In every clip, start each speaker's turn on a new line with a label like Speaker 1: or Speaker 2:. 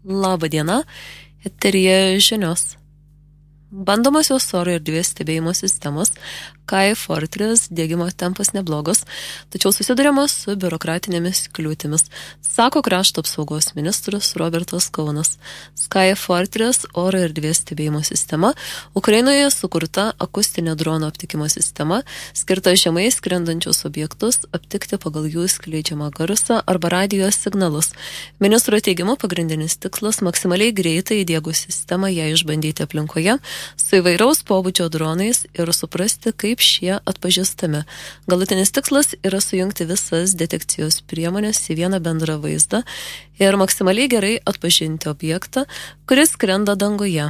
Speaker 1: Labą dieną, eteryje žinios. Bandomosios oro erdvės stebėjimo sistemos KAI Fortress diegimo tempas neblogas, tačiau susiduriama su biurokratinėmis kliūtimis, sako krašto apsaugos ministras Robertas Kaunas. KAI Fortress oro erdvės stebėjimo sistema Ukrainoje sukurta akustinė drono aptikimo sistema, skirta žemai skrendančius objektus aptikti pagal jų skleidžiamą garsą arba radijo signalus. Ministro teigimu pagrindinis tikslas maksimaliai greitai įdiegus sistemą ją išbandyti aplinkoje su įvairaus pobūdžio dronais ir suprasti, kaip šie atpažįstami. Galutinis tikslas yra sujungti visas detekcijos priemonės į vieną bendrą vaizdą ir maksimaliai gerai atpažinti objektą, kuris skrenda danguje.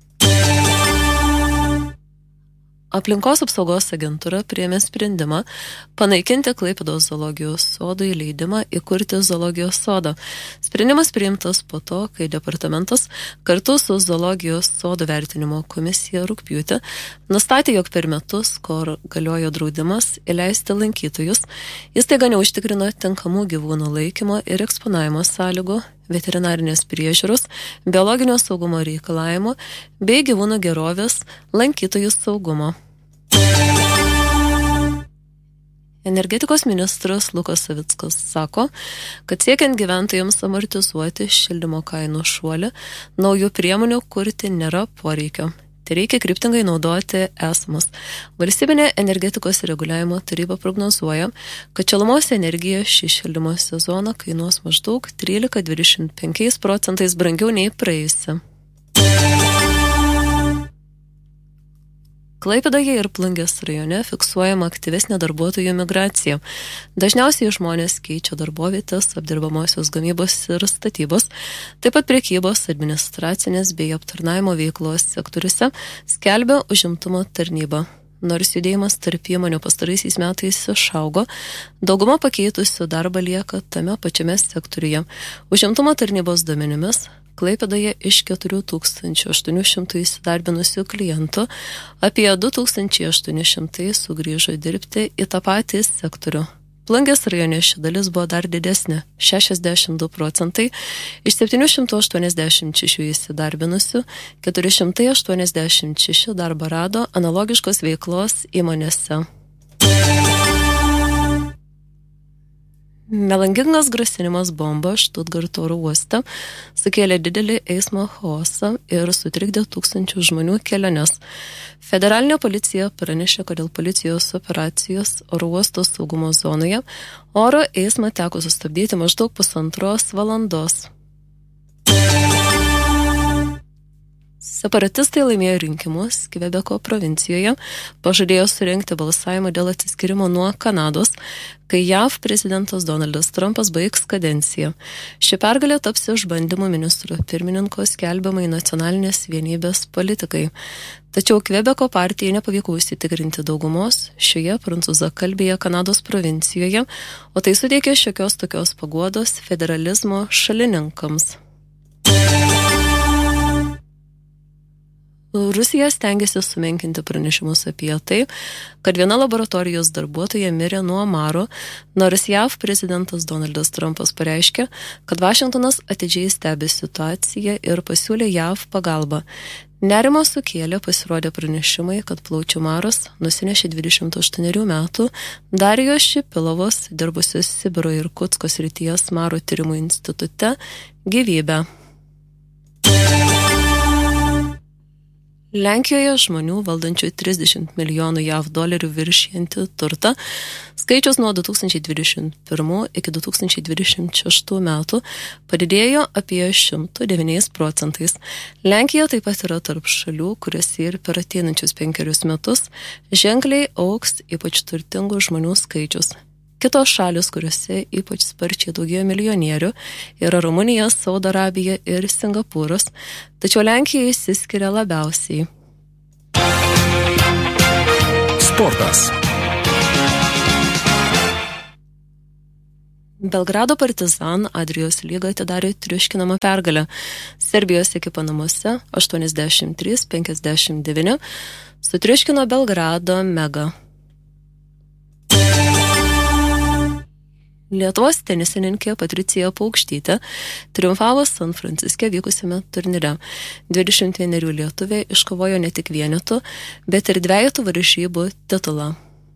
Speaker 1: Aplinkos apsaugos agentūra priėmė sprendimą panaikinti Klaipėdos zoologijos sodui leidimą įkurti zoologijos sodą. Sprendimas priimtas po to, kai departamentas kartu su zoologijos sodo vertinimo komisija rugpjūtį nustatė, jog per metus, kol galiojo draudimas įleisti lankytojus, įstaiga neužtikrino tinkamų gyvūnų laikymo ir eksponavimo sąlygų, veterinarinės priežiūros, biologinio saugumo reikalavimų bei gyvūnų gerovės lankytojų saugumo. Energetikos ministras Lukas Savickas sako, kad siekiant gyventojams amortizuoti šildymo kainų šuolį, naujų priemonių kurti nėra poreikio. Tai reikia kryptingai naudoti esamas. Valstybinė energetikos reguliavimo taryba prognozuoja, kad šilumos energija šį šildymo sezoną kainuos maždaug 13–25% brangiau nei praėjusi. Klaipėdoje ir Plungės rajone fiksuojama aktyvesnė darbuotojų migracija. Dažniausiai žmonės keičia darbovietės, apdirbamosios gamybos ir statybos, taip pat prekybos, administracinės bei aptarnavimo veiklos sektoriuose skelbia užimtumo tarnyba. Nors judėjimas tarp įmonių pastaraisiais metais išaugo, dauguma pakeitusių darbą lieka tame pačiame sektoriuje. Užimtumo tarnybos duomenimis Klaipėdoje iš 4800 įsidarbinusių klientų apie 2800 sugrįžo dirbti į tą patį sektorių. Plungės rajone ši dalis buvo dar didesnė – 62%, iš 786 įsidarbinusių 486 darbą rado analogiškos veiklos įmonėse. Melangingas grasinimas bomba Štutgarto oro uoste sukėlė didelį eismo chaosą ir sutrikdė tūkstančių žmonių keliones. Federalinė policija pranešė, kad dėl policijos operacijos oro uosto saugumo zonoje oro eismą teko sustabdyti maždaug 1,5 valandos. Separatistai laimėjo rinkimus Kvebeko provincijoje, pažadėjo surengti balsavimą dėl atsiskyrimo nuo Kanados, kai JAV prezidentas Donaldas Trumpas baigs kadenciją. Ši pergalė taps išbandymu ministro pirmininko skelbiamai nacionalinės vienybės politikai. Tačiau Kvebeko partijai nepavyko užsitikrinti daugumos šioje prancūzakalbėje Kanados provincijoje, o tai suteikė šiokios tokios paguodos federalizmo šalininkams. Rusija stengiasi sumenkinti pranešimus apie tai, kad viena laboratorijos darbuotoja mirė nuo maro, nors JAV prezidentas Donaldas Trumpas pareiškė, kad Vašingtonas atidžiai stebi situaciją ir pasiūlė JAV pagalbą. Nerimo sukėlė pasirodė pranešimai, kad plaučių maras nusinešė 28 metų Darijos Šipilovos, dirbusios Sibiro ir Kutsko srities maro tyrimų institute, gyvybę. Lenkijoje žmonių valdančių 30 milijonų JAV dolerių viršijantį turtą skaičius nuo 2021 iki 2026 metų padidėjo apie 109%. Lenkija taip pat yra tarp šalių, kuriuose ir per ateinančius 5 metus ženkliai augs ypač turtingų žmonių skaičius. Kitos šalis, kuriuose ypač sparčiai daugėjo milijonierių, yra Rumunija, Saudo Arabija ir Singapūras, tačiau Lenkija išsiskiria labiausiai.
Speaker 2: Sportas.
Speaker 1: Belgrado Partizan Adrijos lyga atidarė triuškinamą pergalę. Serbijos ekipa namuose 83-59 sutriuškino Belgrado Mega. Lietuvos tenisininkė Patricija Paukštytė triumfavo San Franciske vykusiame turnyre. 21 lietuvė iškovojo ne tik vienetų, bet ir dvejetų varžybų titulą.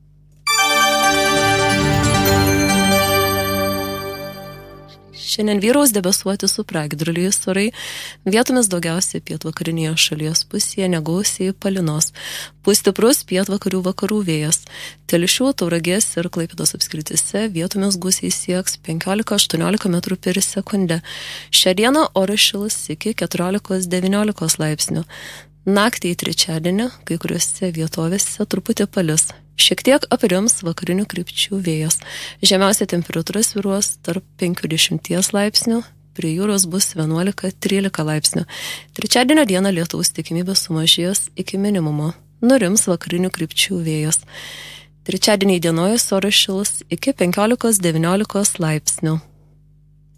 Speaker 1: Šiandien vyraus debesuoti su pragiedruliais orai, vietomis daugiausiai pietvakarinėje šalies pusėje negausiai palynos. Pūs stiprus pietvakarių vakarų vėjas. Telšių, Tauragės ir Klaipėdos apskrityse vietomis gūsiai sieks 15-18 metrų per sekundę. Šią dieną oras šils iki 14-19 laipsnių. Naktį į trečiadienį kai kuriuose vietovėse truputį palis. Šiek tiek aprims vakarinių krypčių vėjas. Žemiausia temperatūra svyruos tarp 50 laipsnių, prie jūros bus 11-13 laipsnių. Trečiadienio dieną lietaus tikimybė sumažės iki minimumo. Nurims vakarinių krypčių vėjas. Trečiadienį dienoje oras šils iki 15-19 laipsnių.